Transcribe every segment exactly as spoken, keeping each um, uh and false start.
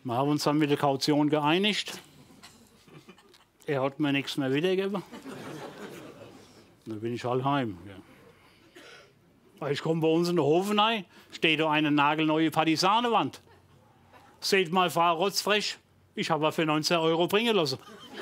Wir haben uns dann mit der Kaution geeinigt. Er hat mir nichts mehr wiedergegeben. Dann bin ich halt heim. Ja. Ich komme bei uns in den Hof rein, steht da eine nagelneue Partisanenwand. Seht mal, Frau Rotzfrech, ich habe für neunzehn Euro bringen lassen.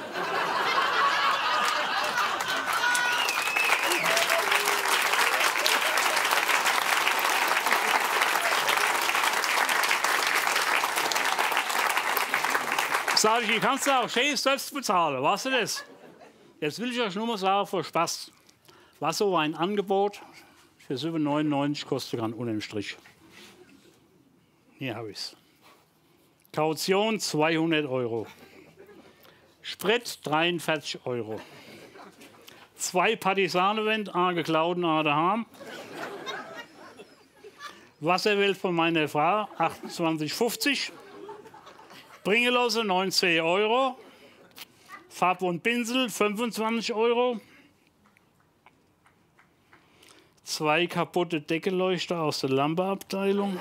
Sag ich, die kannst du auch schön selbst bezahlen, weißt du das? Jetzt will ich euch nur mal sagen, für Spaß, was so ein Angebot für sieben neunundneunzig kosten kann, unterm Strich. Hier habe ich es. Kaution zweihundert Euro. Sprit dreiundvierzig Euro. Zwei Partisanenwände, A geklaut und A daheim. Wasserwelt von meiner Frau, achtundzwanzig fünfzig. Bringen lassen, neunzehn Euro. Farb und Pinsel, fünfundzwanzig Euro. Zwei kaputte Deckelleuchter aus der Lampeabteilung.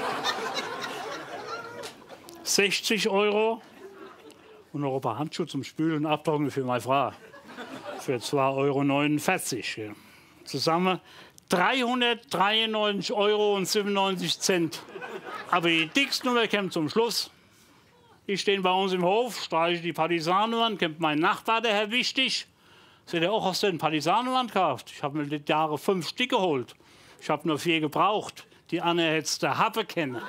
sechzig Euro. Und noch ein paar Handschuhe zum Spülen und Abtrocknen für meine Frau. Für zwei Euro neunundvierzig. Ja. Zusammen dreihundertdreiundneunzig Euro und siebenundneunzig Cent. Aber die dickste Nummer kommt zum Schluss. Ich stehe bei uns im Hof, streiche die Partisanenwand, kommt mein Nachbar, der Herr Wichtig. Sagt er auch, hast du eine Partisanenwand gekauft? Ich habe mir die Jahre fünf Stück geholt. Ich habe nur vier gebraucht. Die Anne hättest du Happe kennen.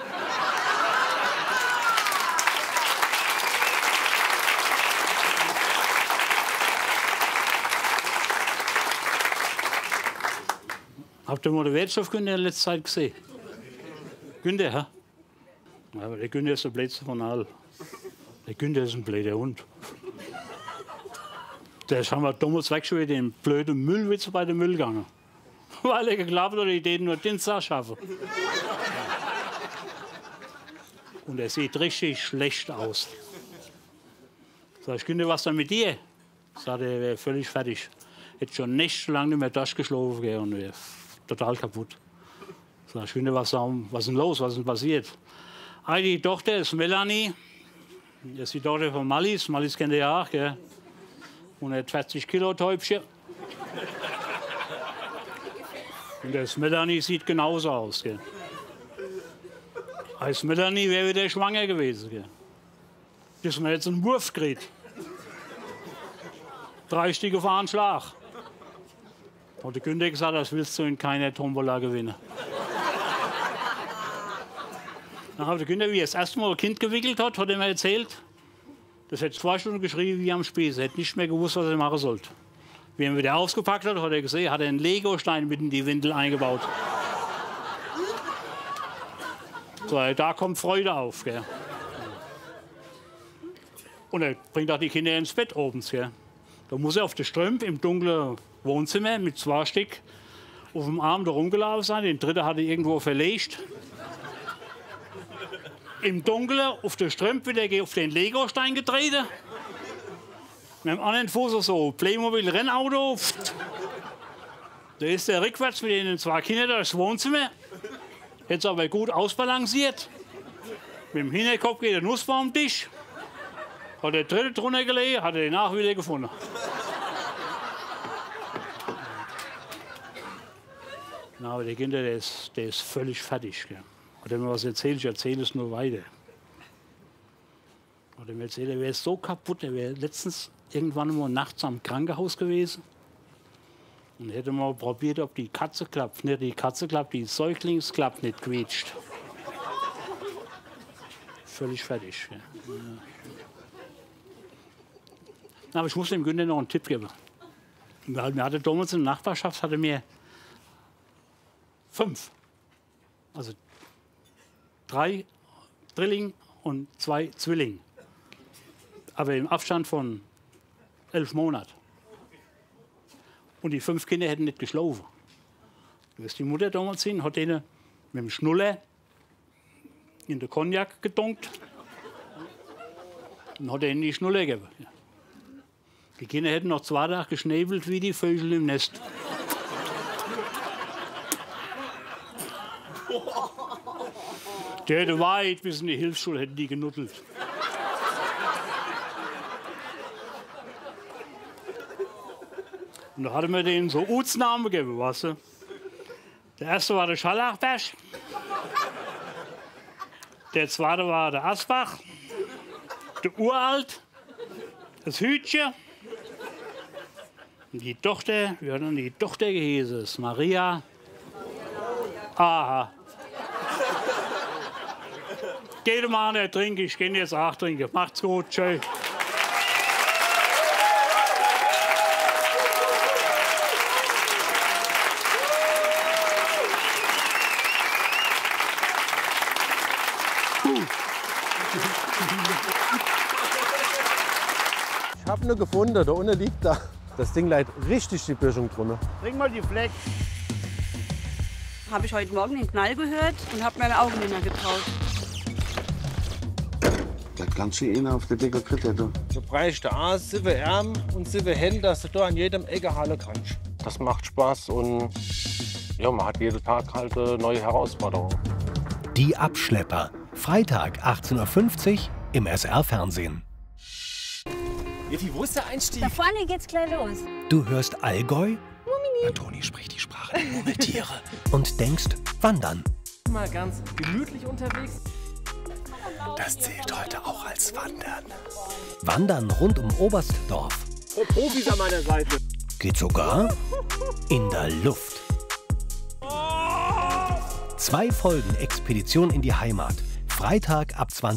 Habt ihr mal den Wertstoff-Günther in letzter Zeit gesehen? Günther, hä? Aber der Günther ist der Blödste von allen. Der Günther ist ein blöder Hund. Der haben wir damals weggeschwört, den blöden Müllwitz bei dem Müll gegangen. Weil er geglaubt hat, ich den nur Dienstag schaffen. Und er sieht richtig schlecht aus. Sag ich, Günther, was ist denn mit dir? Sagt er, er wäre völlig fertig. Hätte schon nächtelang nicht mehr durchgeschlafen und wäre total kaputt. Sag ich, Günther, was, was ist denn los? Was ist denn passiert? Ah, die Tochter ist Melanie. Das ist die Tochter von Mallis. Mallis kennt ihr ja auch, gell? hundertvierzig Kilo Täubchen. Und das Melanie sieht genauso aus, gell? Als Melanie wäre wieder schwanger gewesen, gell? Bis man jetzt einen Wurf kriegt. Drei Stücke auf einen Schlag. Hat der Günther gesagt, das willst du in keiner Tombola gewinnen. Dann hat der Günther, wie er das erste Mal ein Kind gewickelt hat, hat er mir erzählt, das hätte zwei Stunden geschrien wie am Spieß. Er hätte nicht mehr gewusst, was er machen sollte. Wie er ihn wieder ausgepackt hat, hat er gesehen, hat er einen Legostein mit in die Windel eingebaut. So, da kommt Freude auf. Gell. Und er bringt auch die Kinder ins Bett oben. Gell. Da muss er auf der Strümpf im dunklen Wohnzimmer mit zwei Stück auf dem Arm da rumgelaufen sein. Den dritten hat er irgendwo verlegt. Im Dunkeln auf der Strümpf wieder auf den Legostein getreten. Mit dem anderen Fuß so Playmobil-Rennauto. Da ist er rückwärts mit den zwei Kindern durchs Wohnzimmer. Hätte es aber gut ausbalanciert. Mit dem Hinterkopf geht der Nussbaumtisch. Hat der dritte drunter gelegt, hat er den nach wieder gefunden. Na, aber der Kinder, der ist, der ist völlig fertig. Gell. Hat er mir was erzählt, ich erzähle es nur weiter. Hat er mir erzählt, er wäre so kaputt, er wäre letztens irgendwann mal nachts am Krankenhaus gewesen. Und hätte mal probiert, ob die Katze klappt. Nicht die Katze klappt, die Säuglingsklappe nicht quietscht. Völlig fertig. Ja. Ja. Aber ich muss dem Günther noch einen Tipp geben. Weil mir hatte damals in der Nachbarschaft hatte mir fünf, also drei Drilling und zwei Zwillinge. Aber im Abstand von elf Monaten. Und die fünf Kinder hätten nicht geschlafen. Da ist die Mutter damals hin, hat denen mit dem Schnuller in den Cognac gedunkt und hat ihnen die Schnuller gegeben. Die Kinder hätten noch zwei Tage geschnäbelt wie die Vögel im Nest. Der hätte weit bis in die Hilfsschule hätten die genuddelt. Und da hatte man denen so Ortsnamen gegeben, weißt du. Der erste war der Schallachberg. Der zweite war der Asbach. Der Uralt. Das Hütchen. Und die Tochter, wie hat denn die Tochter gehießen? Das Maria. Aha. Geht mal an, der trinke, ich gehe jetzt auch trinken. Macht's gut, tschö. Ich habe eine gefunden, da unten liegt da. Das Ding leitet richtig die Böschung drunter. Bring mal die Fleck. Habe ich heute Morgen den Knall gehört und habe meine Augen nicht mehr getraut. Da kannst du ihn auf der Decke kriegen. Du. Du brauchst da sieben Arme und sieben Hände, dass du da an jedem Ecke halten kannst. Das macht Spaß und ja, man hat jeden Tag halt eine neue Herausforderung. Die Abschlepper. Freitag achtzehn Uhr fünfzig im S R-Fernsehen. Jeffi, wo ist der Einstieg? Da vorne geht's gleich los. Du hörst Allgäu Na, Toni spricht die Sprache der Murmeltiere. und denkst Wandern. Mal ganz gemütlich unterwegs. Das zählt heute auch als Wandern. Wandern rund um Oberstdorf. Oh, Profis an meiner Seite. Geht sogar in der Luft. Zwei Folgen Expedition in die Heimat. Freitag ab zwanzig